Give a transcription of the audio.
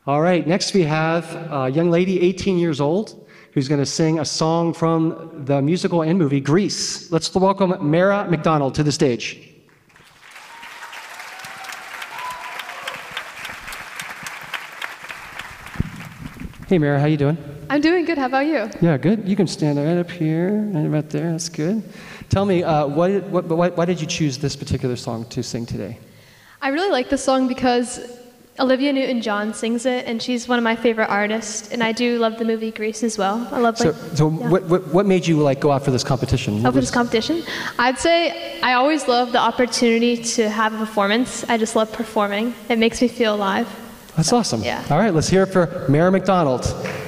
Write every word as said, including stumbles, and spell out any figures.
All right, next we have a young lady, eighteen years old, who's going to sing a song from the musical and movie Grease. Let's welcome Mara McDonald to the stage. Hey, Mara, how you doing? I'm doing good. How about you? Yeah, good. You can stand right up here and right there. That's good. Tell me, uh, why, what, why, why did you choose this particular song to sing today? I really like this song because Olivia Newton-John sings it, and she's one of my favorite artists. And I do love the movie Grease as well. I love like. So, so yeah. what, what, what made you like go out for this competition? Oh, for this competition? I'd say I always love the opportunity to have a performance. I just love performing. It makes me feel alive. That's so, awesome. Yeah. All right, let's hear it for Mara McDonald.